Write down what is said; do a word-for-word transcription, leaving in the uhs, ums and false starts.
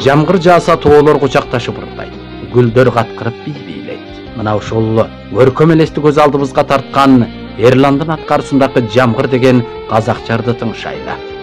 Жамгыр жааса тоолор кучакташып ырдайт, гүлдөр каткырып бий бийлейт. Мына ушул көркөм элести көз алдыбызга тарткан Эрландын аткарысындагы Жамгыр деген казак жарды тыңшайлы.